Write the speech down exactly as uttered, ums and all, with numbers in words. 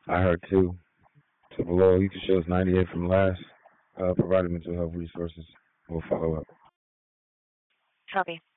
I heard two. So below, you can show us ninety-eight from last. Uh, provided mental health resources. We'll follow up. Copy.